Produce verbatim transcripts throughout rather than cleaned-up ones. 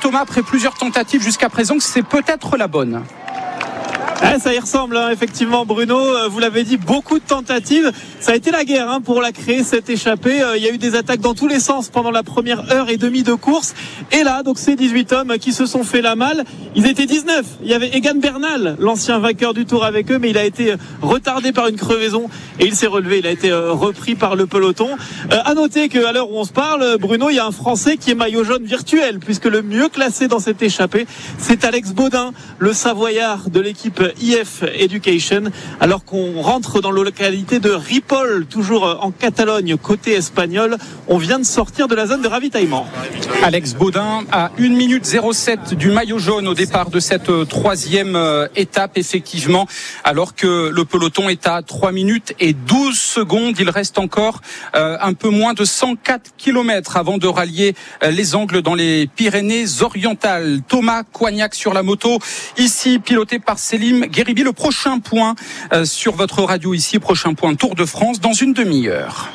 Thomas, après plusieurs tentatives jusqu'à présent, que c'est peut-être la bonne. Ah, ça y ressemble, hein, effectivement, Bruno. Vous l'avez dit, beaucoup de tentatives. Ça a été la guerre hein, pour la créer, cette échappée. Il y a eu des attaques dans tous les sens pendant la première heure et demie de course. Et là, donc, ces dix-huit hommes qui se sont fait la malle. Ils étaient dix-neuf. Il y avait Egan Bernal, l'ancien vainqueur du Tour avec eux, mais il a été retardé par une crevaison et il s'est relevé. Il a été repris par le peloton. Euh, à noter qu'à l'heure où on se parle, Bruno, il y a un Français qui est maillot jaune virtuel, puisque le mieux classé dans cette échappée, c'est Alex Baudin, le Savoyard de l'équipe I F Education, alors qu'on rentre dans la localité de Ripoll, toujours en Catalogne, côté espagnol. On vient de sortir de la zone de ravitaillement. Alex Baudin à une minute zéro sept du maillot jaune au départ de cette troisième étape, effectivement, alors que le peloton est à trois minutes et douze secondes. Il reste encore euh, un peu moins de cent quatre kilomètres avant de rallier euh, les Angles dans les Pyrénées-Orientales. Thomas Coignac sur la moto, ici piloté par Selim Guéribi. Le prochain point euh, sur votre radio ici, prochain point Tour de France dans une demi-heure.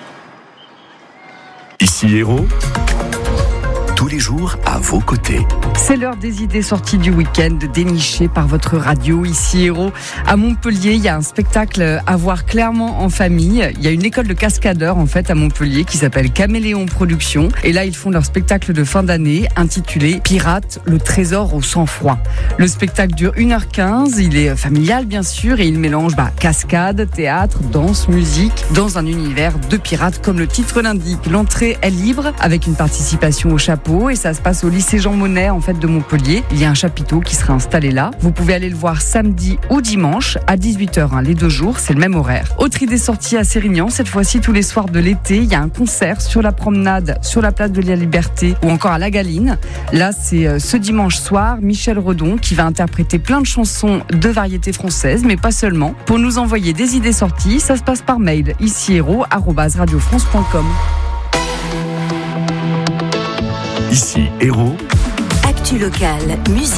Ici Héros, tous les jours à vos côtés. C'est l'heure des idées sorties du week-end, dénichées par votre radio, ici Héros. À Montpellier, il y a un spectacle à voir clairement en famille. Il y a une école de cascadeurs, en fait, à Montpellier, qui s'appelle Caméléon Productions. Et là, ils font leur spectacle de fin d'année, intitulé Pirates, le trésor au sang-froid. Le spectacle dure une heure quinze, il est familial, bien sûr, et il mélange bah, cascade, théâtre, danse, musique, dans un univers de pirates, comme le titre l'indique. L'entrée est libre, avec une participation au chapeau, et ça se passe au lycée Jean Monnet, en fait, de Montpellier. Il y a un chapiteau qui sera installé là. Vous pouvez aller le voir samedi ou dimanche à dix-huit heures, hein, les deux jours, c'est le même horaire. Autre idée sortie à Sérignan, cette fois-ci tous les soirs de l'été, il y a un concert sur la promenade, sur la place de la Liberté ou encore à la Galine. Là, c'est euh, ce dimanche soir, Michel Redon qui va interpréter plein de chansons de variété française, mais pas seulement. Pour nous envoyer des idées sorties, ça se passe par mail, ici héros arobase radio france point com. Ici Héros. Actu locale, musique.